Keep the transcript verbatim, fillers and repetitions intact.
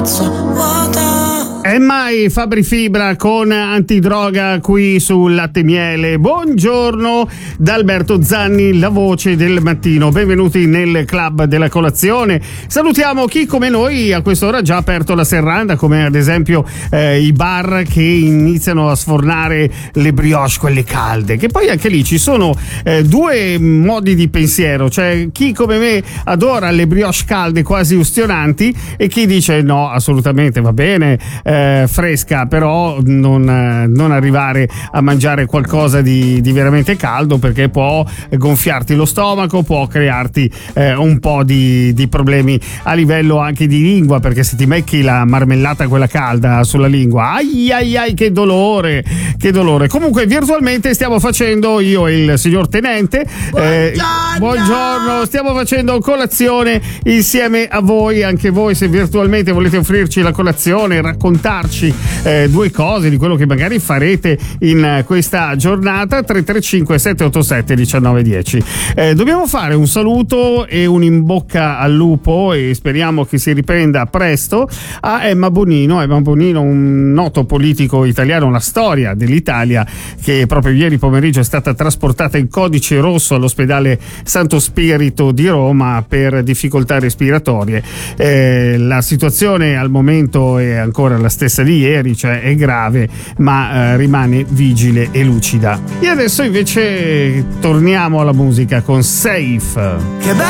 E mai Fabri Fibra con Antidroga qui su Latte Miele. Buongiorno da Alberto Zanni, la voce del mattino. Benvenuti nel club della colazione. Salutiamo chi come noi a quest'ora ha già aperto la serranda, come ad esempio eh, i bar che iniziano a sfornare le brioche, quelle calde. Che poi anche lì ci sono eh, due modi di pensiero, cioè chi come me adora le brioche calde quasi ustionanti e chi dice no, assolutamente va bene, eh, fresca, però non, eh, non arrivare a mangiare qualcosa di, di veramente caldo, perché può gonfiarti lo stomaco, può crearti eh, un po' di, di problemi a livello anche di lingua, perché se ti metti la marmellata quella calda sulla lingua, ai ai ai che dolore, che dolore. Comunque virtualmente stiamo facendo, io e il signor Tenente, eh, buongiorno. buongiorno, stiamo facendo colazione insieme a voi, anche voi se virtualmente volete offrirci la colazione, raccontarci eh, due cose di quello che magari farete in questa giornata. Tre tre cinque sette otto sette uno nove uno zero. Eh, dobbiamo fare un saluto e un in bocca al lupo, e speriamo che si riprenda presto, a Emma Bonino. Emma Bonino, un noto politico italiano, la storia dell'Italia, che proprio ieri pomeriggio è stata trasportata in codice rosso all'ospedale Santo Spirito di Roma per difficoltà respiratorie. Eh, la situazione al momento è ancora la stessa di ieri, cioè è grave, ma eh, rimane vigile e lucida. E adesso invece torniamo alla musica con Safe. Che bello